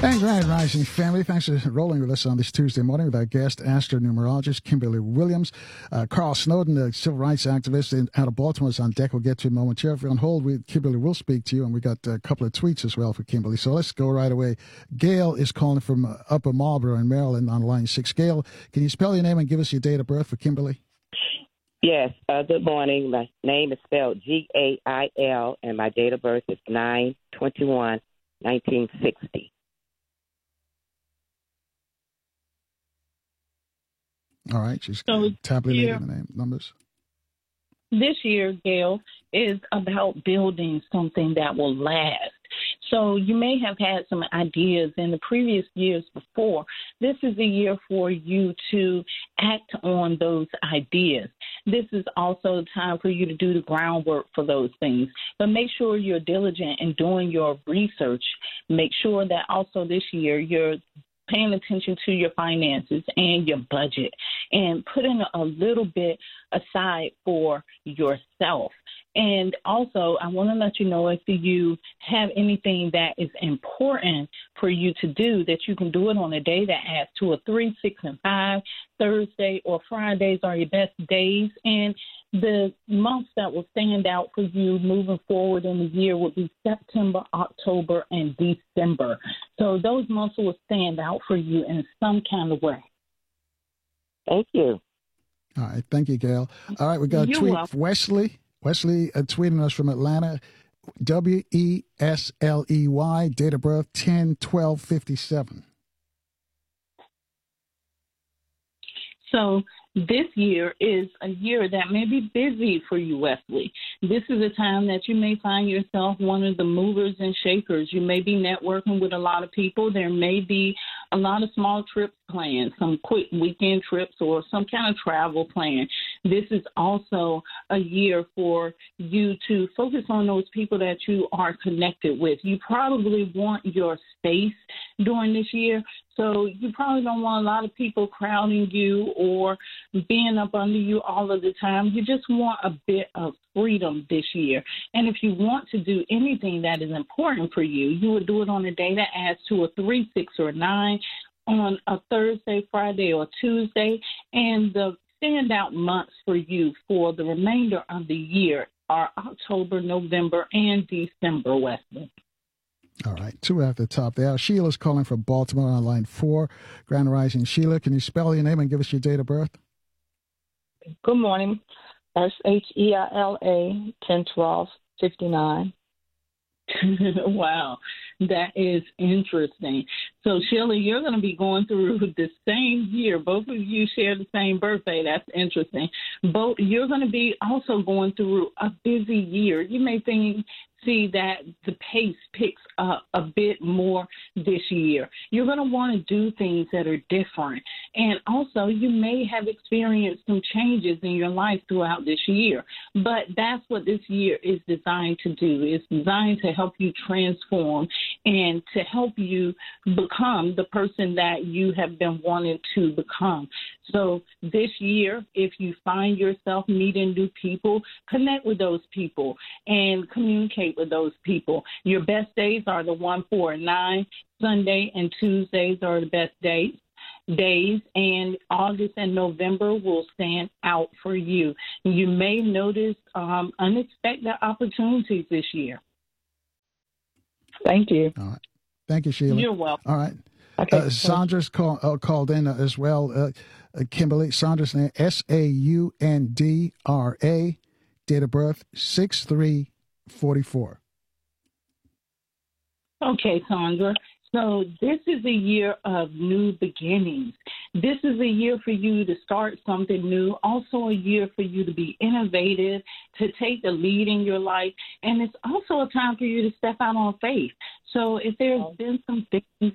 Hey, Grand Rising family. Thanks for rolling with us on this Tuesday morning with our guest, astronumerologist Kimberly Williams. Carl Snowden, the civil rights activist out of Baltimore, is on deck. We'll get to him momentarily. If you're on hold, Kimberly will speak to you, and we got a couple of tweets as well for Kimberly. So let's go right away. Gail is calling from Upper Marlboro in Maryland on line 6. Gail, can you spell your name and give us your date of birth for Kimberly? Yes. Good morning. My name is spelled Gail, and my date of birth is 9/21/1960. All right. She's tabulating the numbers. This year, Gail, is about building something that will last. So you may have had some ideas in the previous years before. This is a year for you to act on those ideas. This is also a time for you to do the groundwork for those things. But make sure you're diligent in doing your research. Make sure that also this year you're paying attention to your finances and your budget and putting a little bit aside for yourself. And also, I want to let you know if you have anything that is important for you to do, that you can do it on a day that adds to a 3, 6, and 5. Thursday or Fridays are your best days. And the months that will stand out for you moving forward in the year would be September, October, and December. So those months will stand out for you in some kind of way. Thank you. All right. Thank you, Gail. All right. We got a tweet from Wesley. Wesley tweeting us from Atlanta, Wesley, date of birth 10/12/57. So this year is a year that may be busy for you, Wesley. This is a time that you may find yourself one of the movers and shakers. You may be networking with a lot of people. There may be a lot of small trips planned, some quick weekend trips or some kind of travel plan. This is also a year for you to focus on those people that you are connected with. You probably want your space during this year, so you probably don't want a lot of people crowding you or being up under you all of the time. You just want a bit of freedom this year. And if you want to do anything that is important for you, you would do it on a day that adds to a 3, 6, or 9, on a Thursday, Friday, or Tuesday. And the standout months for you for the remainder of the year are October, November, and December, Wesley. All right, 2 at the top there. Sheila's calling from Baltimore on line 4. Grand Rising. Sheila, can you spell your name and give us your date of birth? Good morning. SHEILA 10/12/59. Wow, that is interesting. So, Sheila, you're going to be going through the same year. Both of you share the same birthday. That's interesting. You're going to be also going through a busy year. You may see that the pace picks up a bit more this year. You're going to want to do things that are different. And also, you may have experienced some changes in your life throughout this year. But that's what this year is designed to do. It's designed to help you transform and to help you become the person that you have been wanting to become. So this year, if you find yourself meeting new people, connect with those people and communicate with those people. Your best days are the 1, 4, and 9. Sunday and Tuesdays are the best days, and August and November will stand out for you. You may notice unexpected opportunities this year. Thank you. All right. Thank you, Sheila. You're welcome. All right. Okay. Sandra's called in as well. Kimberly, Sandra's name, SAUNDRA, date of birth 6/3/44. Okay, Sandra. So this is a year of new beginnings. This is a year for you to start something new, also a year for you to be innovative, to take the lead in your life, and it's also a time for you to step out on faith. So if there's been some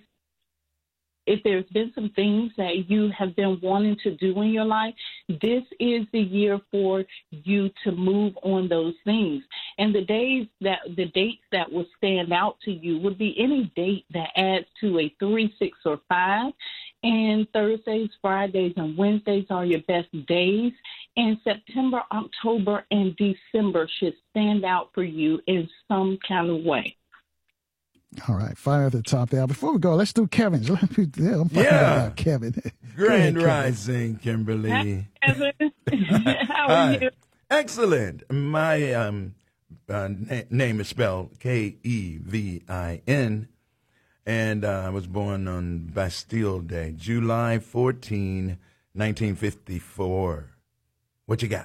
things that you have been wanting to do in your life, this is the year for you to move on those things. And the dates that will stand out to you would be any date that adds to a 3, 6, or 5. And Thursdays, Fridays, and Wednesdays are your best days. And September, October, and December should stand out for you in some kind of way. All right, fire at the top there. Before we go, let's do Kevin's. I'm firing about Kevin. Grand ahead, Rising, Kimberly. Hi, Kevin. How are you? Excellent. My name is spelled Kevin, and I was born on Bastille Day, July 14, 1954. What you got?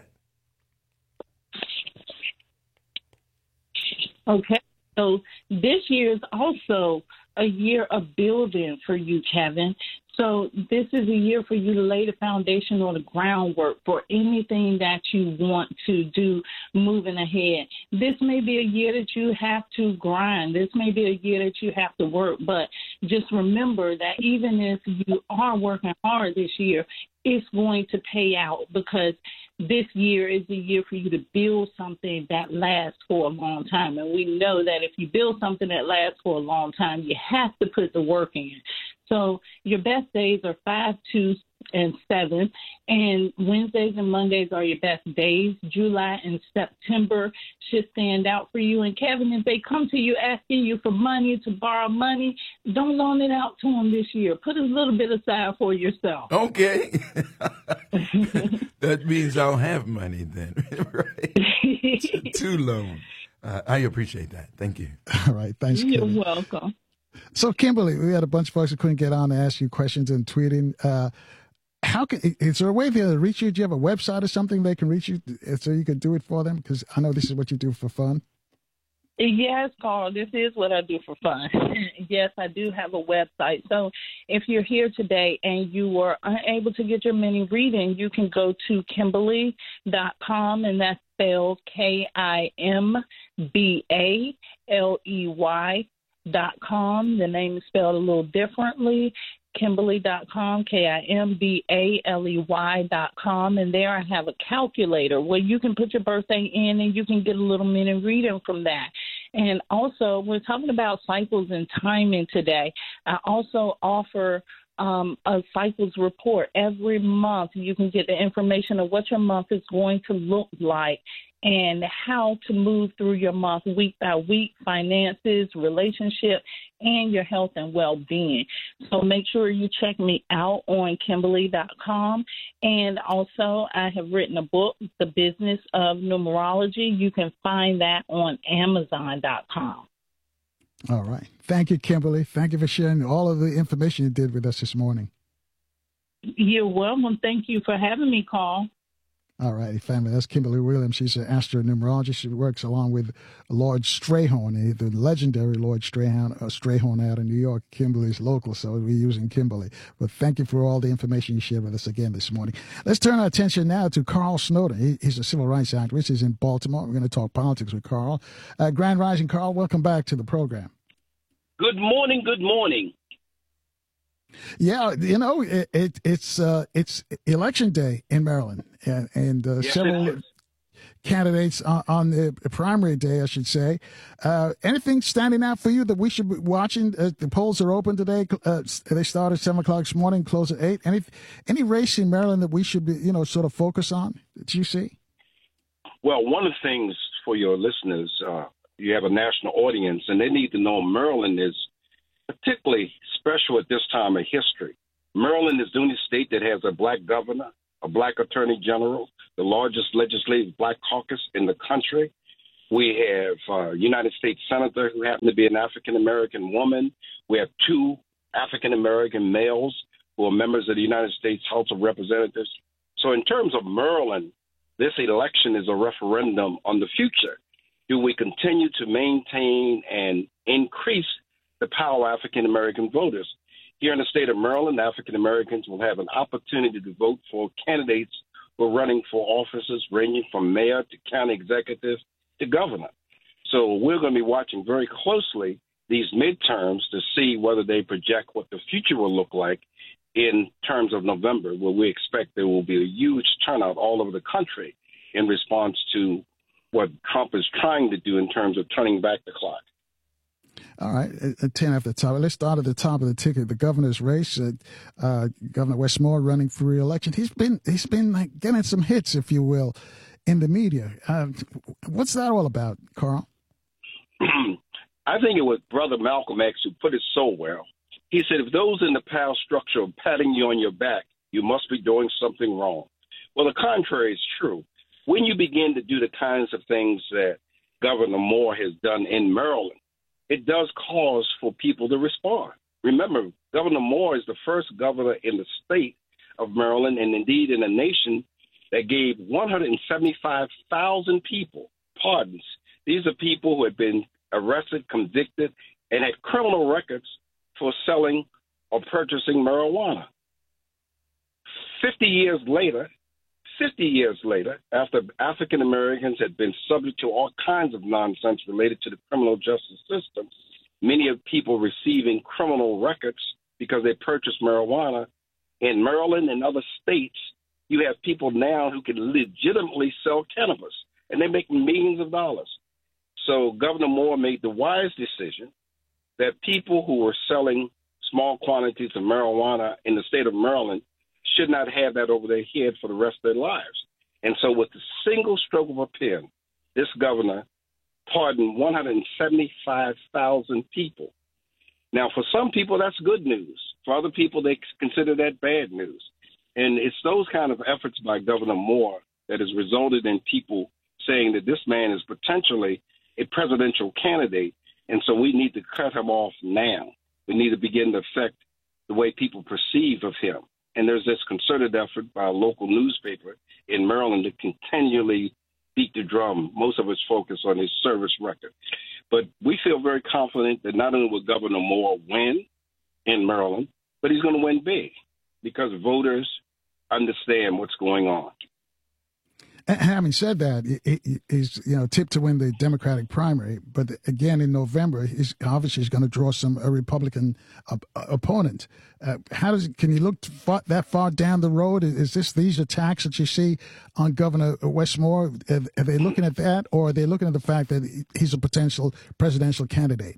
Okay. So this year is also a year of building for you, Kevin. So this is a year for you to lay the foundation or the groundwork for anything that you want to do moving ahead. This may be a year that you have to grind. This may be a year that you have to work. But just remember that even if you are working hard this year, it's going to pay out, because this year is the year for you to build something that lasts for a long time. And we know that if you build something that lasts for a long time, you have to put the work in. So your best days are 5, 2, and 7, and Wednesdays and Mondays are your best days. July and September should stand out for you. And Kevin, if they come to you asking you for money, to borrow money, don't loan it out to them this year. Put a little bit aside for yourself. Okay. That means I'll have money then, right? To loan. I appreciate that. Thank you. All right. Thanks, Kevin. You're welcome. So, Kimberly, we had a bunch of folks who couldn't get on to ask you questions and tweeting. Is there a way to reach you? Do you have a website or something they can reach you so you can do it for them? Because I know this is what you do for fun. Yes, Carl, this is what I do for fun. Yes, I do have a website. So if you're here today and you were unable to get your mini reading, you can go to Kimberly.com, and that's spelled KIMBALEY.com. The name is spelled a little differently. Kimberly.com, KIMBALEY.com, and there I have a calculator where you can put your birthday in and you can get a little mini reading from that. And also, we're talking about cycles and timing today. I also offer a cycles report every month. You can get the information of what your month is going to look like and how to move through your month week by week, finances, relationship, and your health and well-being. So make sure you check me out on Kimberly.com. And also, I have written a book, The Business of Numerology. You can find that on Amazon.com. All right. Thank you, Kimberly. Thank you for sharing all of the information you did with us this morning. You're welcome. Thank you for having me, Carl. All righty, family. That's Kimberly Williams. She's an astronumerologist. She works along with Lord Strayhorn, the legendary Lord Strayhorn out in New York. Kimberly's local, so we're using Kimberly. But thank you for all the information you shared with us again this morning. Let's turn our attention now to Carl Snowden. He's a civil rights activist. He's in Baltimore. We're going to talk politics with Carl. Grand Rising, Carl. Welcome back to the program. Good morning. Good morning. Yeah, you know, it's election day in Maryland, and Yes, several candidates on the primary day, I should say. Anything standing out for you that we should be watching? The polls are open today. They start at 7 o'clock this morning, close at 8. Any race in Maryland that we should be, sort of focus on? Did you see? Well, one of the things for your listeners, you have a national audience, and they need to know Maryland is particularly special at this time of history. Maryland is the only state that has a black governor, a black attorney general, the largest legislative black caucus in the country. We have a United States senator who happen to be an African-American woman. We have 2 African-American males who are members of the United States House of Representatives. So in terms of Maryland, this election is a referendum on the future. Do we continue to maintain and increase the power of African-American voters? Here in the state of Maryland, African-Americans will have an opportunity to vote for candidates who are running for offices ranging from mayor to county executive to governor. So we're going to be watching very closely these midterms to see whether they project what the future will look like in terms of November, where we expect there will be a huge turnout all over the country in response to what Trump is trying to do in terms of turning back the clock. All right, 10 after the top. Let's start at the top of the ticket. The governor's race. Governor Wes Moore running for re-election. He's been like getting some hits, if you will, in the media. What's that all about, Carl? I think it was Brother Malcolm X who put it so well. He said, if those in the power structure are patting you on your back, you must be doing something wrong. Well, the contrary is true. When you begin to do the kinds of things that Governor Moore has done in Maryland, it does cause for people to respond. Remember, Governor Moore is the first governor in the state of Maryland, and indeed in the nation, that gave 175,000 people pardons. These are people who had been arrested, convicted, and had criminal records for selling or purchasing marijuana. 50 years later, after African Americans had been subject to all kinds of nonsense related to the criminal justice system, many of people receiving criminal records because they purchased marijuana in Maryland and other states, you have people now who can legitimately sell cannabis, and they're making millions of dollars. So Governor Moore made the wise decision that people who were selling small quantities of marijuana in the state of Maryland should not have that over their head for the rest of their lives. And so with the single stroke of a pen, this governor pardoned 175,000 people. Now, for some people, that's good news. For other people, they consider that bad news. And it's those kind of efforts by Governor Moore that has resulted in people saying that this man is potentially a presidential candidate, and so we need to cut him off now. We need to begin to affect the way people perceive of him. And there's this concerted effort by a local newspaper in Maryland to continually beat the drum. Most of us focus on his service record. But we feel very confident that not only will Governor Moore win in Maryland, but he's going to win big because voters understand what's going on. Having said that, he's tipped to win the Democratic primary, but again in November, he's going to draw a Republican opponent. Can you look that far down the road? These attacks that you see on Governor Wes Moore? Are they looking at that, or are they looking at the fact that he's a potential presidential candidate?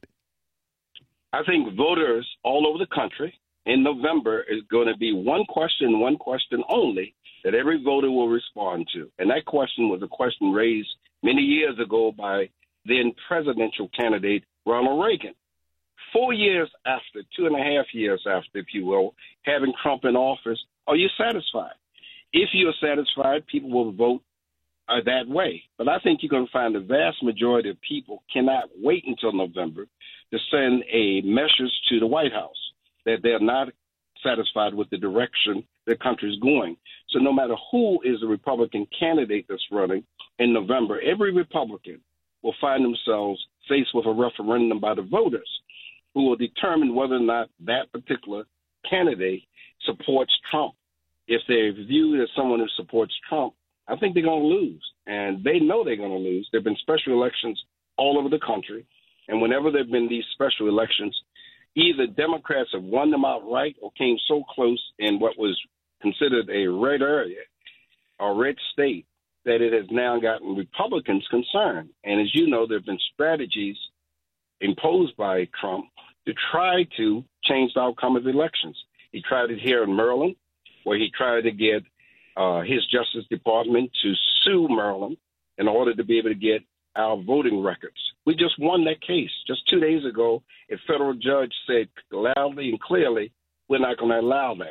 I think voters all over the country in November is going to be one question only, that every voter will respond to. And that question was a question raised many years ago by then presidential candidate Ronald Reagan. 4 years after, 2.5 years after, if you will, having Trump in office, are you satisfied? If you're satisfied, people will vote that way. But I think you're going to find the vast majority of people cannot wait until November to send a message to the White House that they're not satisfied with the direction the country is going. So no matter who is the Republican candidate that's running in November, every Republican will find themselves faced with a referendum by the voters who will determine whether or not that particular candidate supports Trump. If they're viewed as someone who supports Trump, I think they're going to lose. And they know they're going to lose. There have been special elections all over the country. And whenever there have been these special elections, either Democrats have won them outright or came so close in what was considered a red area or red state that it has now gotten Republicans concerned. And as you know, there have been strategies imposed by Trump to try to change the outcome of elections. He tried it here in Maryland, where he tried to get his Justice Department to sue Maryland in order to be able to get our voting records. We just won that case. Just 2 days ago, a federal judge said loudly and clearly, we're not going to allow that.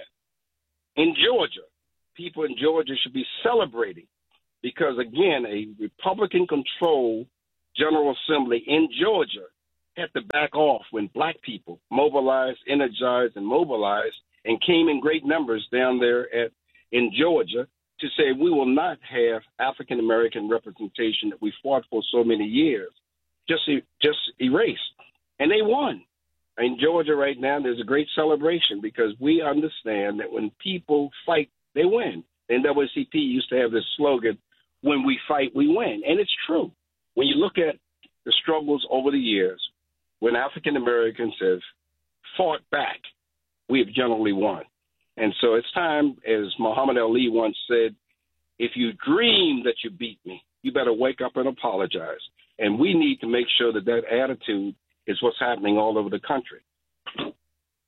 In Georgia, people in Georgia should be celebrating because, again, a Republican-controlled General Assembly in Georgia had to back off when black people mobilized, energized, and mobilized and came in great numbers down there in Georgia to say we will not have African-American representation that we fought for so many years, just erased. And they won. In Georgia right now, there's a great celebration because we understand that when people fight, they win. And NAACP used to have this slogan, when we fight, we win. And it's true. When you look at the struggles over the years, when African-Americans have fought back, we have generally won. And so it's time, as Muhammad Ali once said, if you dream that you beat me, you better wake up and apologize. And we need to make sure that attitude is what's happening all over the country.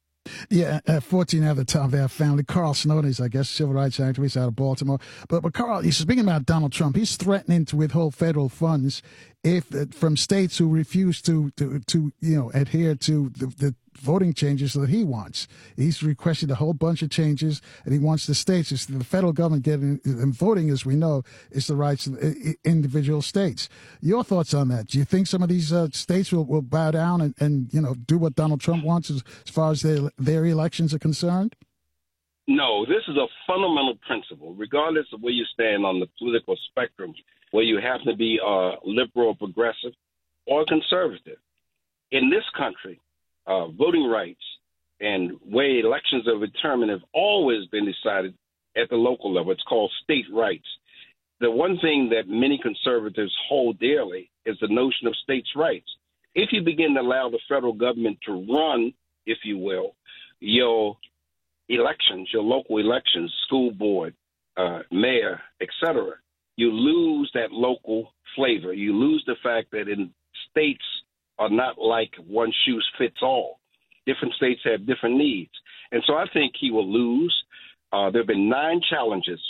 Yeah, 14 at the top of their family. Carl Snowden is, I guess, civil rights activist out of Baltimore. But Carl, he's speaking about Donald Trump. He's threatening to withhold federal funds if from states who refuse to adhere to the voting changes that he wants. He's requested a whole bunch of changes, and he wants the states, the federal government getting, and voting, as we know, is the rights of individual states. Your thoughts on that? Do you think some of these states will bow down and do what Donald Trump wants as far as their elections are concerned? No, this is a fundamental principle, regardless of where you stand on the political spectrum, where you happen to be liberal, progressive, or conservative. In this country, voting rights and way elections are determined have always been decided at the local level. It's called state rights. The one thing that many conservatives hold dearly is the notion of states' rights. If you begin to allow the federal government to run, if you will, your elections, your local elections, school board, mayor, etc., you lose that local flavor. You lose the fact that in states are not like one shoe fits all. Different states have different needs. And so I think he will lose. There have been 9 challenges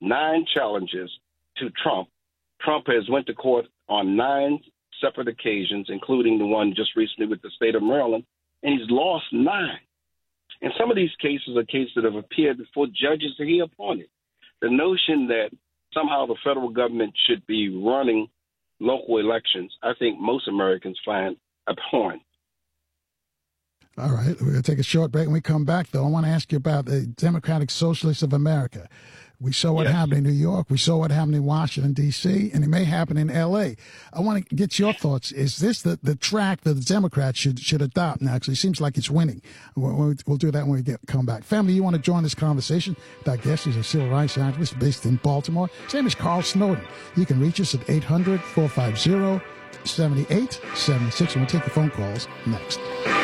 to Trump. Trump has went to court on 9 separate occasions, including the one just recently with the state of Maryland, and he's lost 9. And some of these cases are cases that have appeared before judges that he appointed. The notion that somehow the federal government should be running local elections, I think most Americans find abhorrent. All right, we're going to take a short break. When we come back, though, I want to ask you about the Democratic Socialists of America. We saw what happened in New York. We saw what happened in Washington, D.C., and it may happen in L.A. I want to get your thoughts. Is this the track that the Democrats should adopt now? Because it seems like it's winning. We'll do that when we come back. Family, you want to join this conversation? Our guest is a civil rights activist based in Baltimore. His name is Carl Snowden. You can reach us at 800-450-7876, and we'll take the phone calls next.